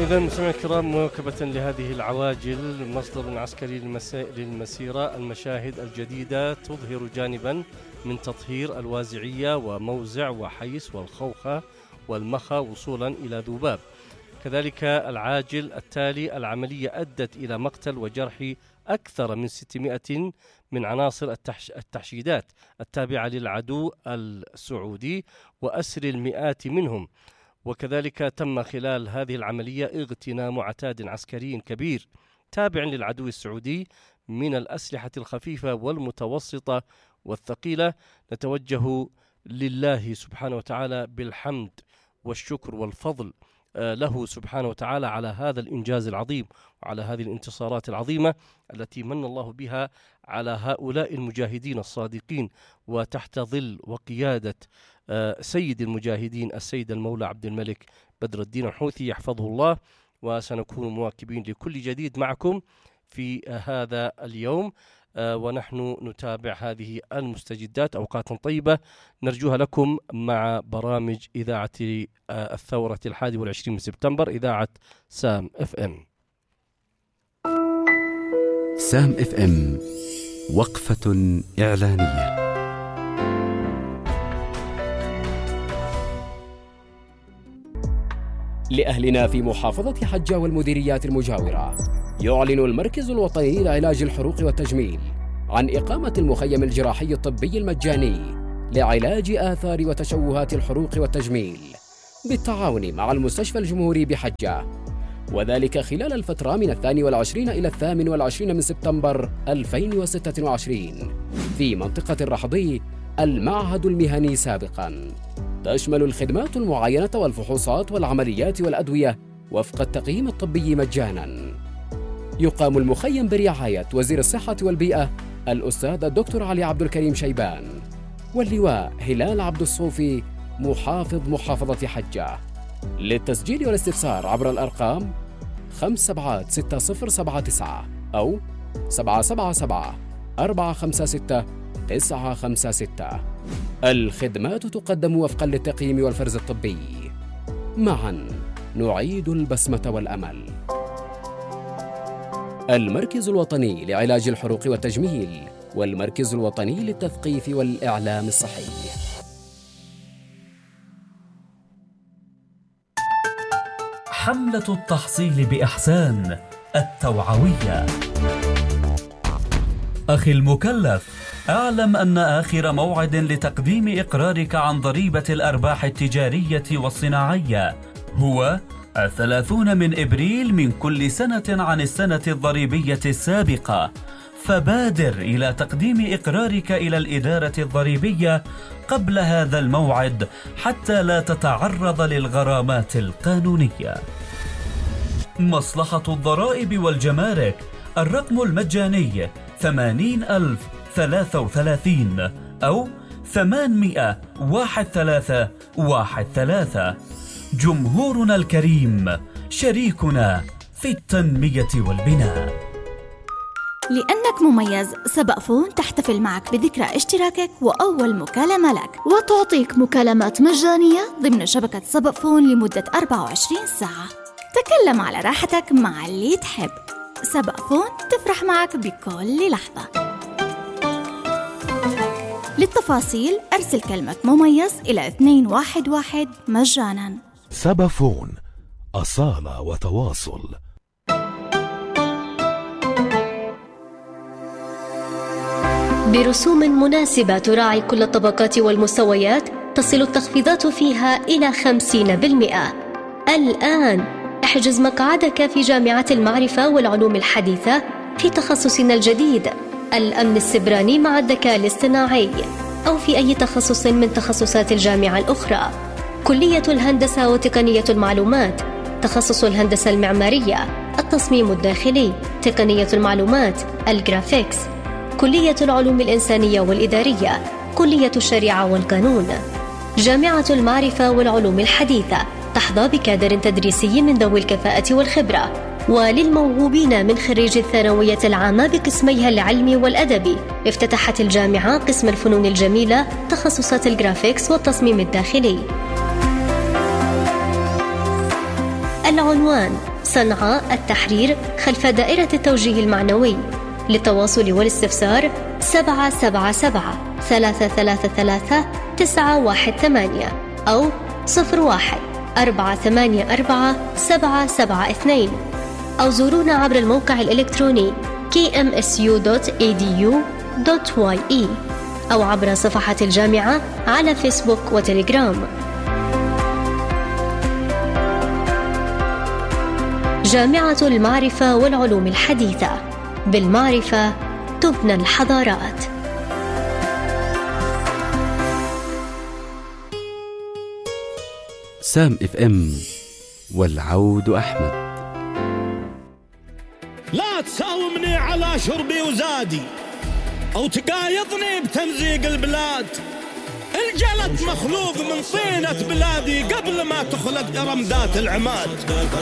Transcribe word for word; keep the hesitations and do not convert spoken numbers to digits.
إذن المستمعين الكرام، مواكبة لهذه العواجل مصدر عسكري للمسيرة، المشاهد الجديدة تظهر جانبا من تطهير الوازعية وموزع وحيس والخوخة والمخا وصولا إلى ذباب. كذلك العاجل التالي، العملية أدت إلى مقتل وجرح أكثر من ستمائة من عناصر التحش التحشيدات التابعة للعدو السعودي وأسر المئات منهم. وكذلك تم خلال هذه العملية اغتنام عتاد عسكري كبير تابع للعدو السعودي من الأسلحة الخفيفة والمتوسطة والثقيلة. نتوجه لله سبحانه وتعالى بالحمد والشكر والفضل له سبحانه وتعالى على هذا الإنجاز العظيم وعلى هذه الانتصارات العظيمة التي من الله بها على هؤلاء المجاهدين الصادقين، وتحت ظل وقيادة سيد المجاهدين السيد المولى عبد الملك بدر الدين الحوثي يحفظه الله. وسنكون مواكبين لكل جديد معكم في هذا اليوم، ونحن نتابع هذه المستجدات. أوقات طيبة نرجوها لكم مع برامج إذاعة الثورة الحادي والعشرين من سبتمبر، إذاعة سام اف ام. سام اف ام، وقفة إعلانية. لأهلنا في محافظة حجة والمديريات المجاورة، يعلن المركز الوطني لعلاج الحروق والتجميل عن إقامة المخيم الجراحي الطبي المجاني لعلاج آثار وتشوهات الحروق والتجميل بالتعاون مع المستشفى الجمهوري بحجة، وذلك خلال الفترة من الثاني والعشرين إلى الثامن والعشرين من سبتمبر ألفين وستة وعشرين في منطقة الرحضي المعهد المهني سابقاً. تشمل الخدمات المعاينة والفحوصات والعمليات والأدوية وفق التقييم الطبي مجاناً. يقام المخيم برعاية وزير الصحة والبيئة الأستاذ الدكتور علي عبد الكريم شيبان واللواء هلال عبد الصوفي محافظ محافظة حجة. للتسجيل والاستفسار عبر الأرقام خمسة سبعة ستة صفر سبعة تسعة أو سبعة سبعة سبعة أربعة خمسة ستة تسعة خمسة ستة. الخدمات تقدم وفقا للتقييم والفرز الطبي. معا نعيد البسمة والأمل. المركز الوطني لعلاج الحروق والتجميل والمركز الوطني للتثقيف والإعلام الصحي. حملة التحصيل بإحسان التوعوية. أخي المكلف، اعلم أن آخر موعد لتقديم إقرارك عن ضريبة الأرباح التجارية والصناعية هو الثلاثون من إبريل من كل سنة عن السنة الضريبية السابقة، فبادر إلى تقديم إقرارك إلى الإدارة الضريبية قبل هذا الموعد حتى لا تتعرض للغرامات القانونية. مصلحة الضرائب والجمارك، الرقم المجاني ثمانين ألف ثلاثة وثلاثين أو ثمانمائة واحد ثلاثة واحد ثلاثة. جمهورنا الكريم شريكنا في التنمية والبناء. لأنك مميز، سبق فون تحتفل معك بذكرى اشتراكك وأول مكالمة لك، وتعطيك مكالمات مجانية ضمن شبكة سبق فون لمدة أربعة وعشرين ساعة. تكلم على راحتك مع اللي تحب. سبق فون تفرح معك بكل لحظة. للتفاصيل أرسل كلمة مميز إلى اثنين واحد واحد مجانا. سبق فون، أصالة وتواصل. برسوم مناسبة تراعي كل الطبقات والمستويات، تصل التخفيضات فيها إلى خمسين بالمئة. الآن احجز مقعدك في جامعة المعرفة والعلوم الحديثة في تخصصنا الجديد الأمن السبراني مع الذكاء الاصطناعي، أو في أي تخصص من تخصصات الجامعة الأخرى. كلية الهندسة وتقنية المعلومات، تخصص الهندسة المعمارية، التصميم الداخلي، تقنية المعلومات، الجرافيكس. كلية العلوم الإنسانية والإدارية، كلية الشريعة والقانون. جامعة المعرفة والعلوم الحديثة تحظى بكادر تدريسي من ذوي الكفاءة والخبرة. وللموهوبين من خريج الثانوية العامة بقسميها العلمي والأدبي، افتتحت الجامعة قسم الفنون الجميلة، تخصصات الجرافيكس والتصميم الداخلي. العنوان صنعاء التحرير خلف دائرة التوجيه المعنوي. للتواصل والاستفسار سبعة سبعة سبعة ثلاثة ثلاثة ثلاثة تسعة واحد ثمانية أو صفر واحد أربعة ثمانية أربعة سبعة سبعة اثنين، أو زورونا عبر الموقع الإلكتروني كي إم إس يو دوت إي دي يو دوت واي إي أو عبر صفحة الجامعة على فيسبوك وتليجرام. جامعة المعرفة والعلوم الحديثة، بالمعرفة تبنى الحضارات. سام اف ام، والعود احمد. لا تساومني على شربي وزادي او تقايضني بتمزيق البلاد. الجلد مخلوق من طينة بلادي قبل ما تخلق رمدات العماد.